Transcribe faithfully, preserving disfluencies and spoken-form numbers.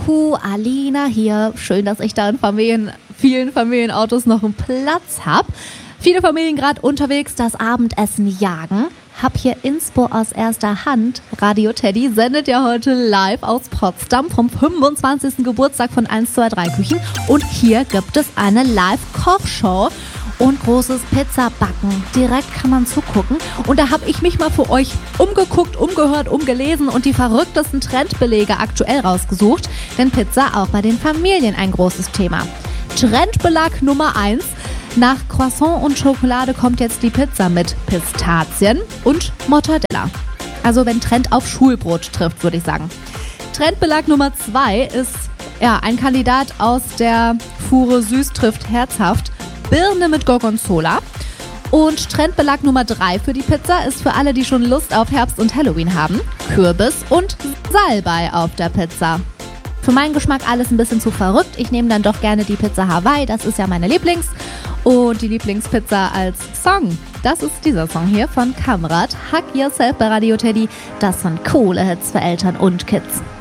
Juhu, Alina hier. Schön, dass ich da in Familien, vielen Familienautos noch einen Platz habe. Viele Familien gerade unterwegs, das Abendessen jagen. Hab hier Inspo aus erster Hand. Radio Teddy sendet ja heute live aus Potsdam vom fünfundzwanzigsten Geburtstag von eins zwei drei Küchen. Und hier gibt es eine Live-Kochshow und großes Pizzabacken. Direkt kann man zugucken. Und da habe ich mich mal für euch umgeguckt, umgehört, umgelesen und die verrücktesten Trendbelege aktuell rausgesucht. Denn Pizza auch bei den Familien ein großes Thema. Trendbelag Nummer eins. Nach Croissant und Schokolade kommt jetzt die Pizza mit Pistazien und Mortadella. Also wenn Trend auf Schulbrot trifft, würde ich sagen. Trendbelag Nummer zwei ist ja ein Kandidat aus der Fuhre Süß trifft herzhaft. Birne mit Gorgonzola. Und Trendbelag Nummer drei für die Pizza ist für alle, die schon Lust auf Herbst und Halloween haben. Kürbis und Salbei auf der Pizza. Für meinen Geschmack alles ein bisschen zu verrückt. Ich nehme dann doch gerne die Pizza Hawaii, das ist ja meine Lieblings. Und die Lieblingspizza als Song, das ist dieser Song hier von Kamrat. Hug Yourself bei Radio Teddy. Das sind coole Hits für Eltern und Kids.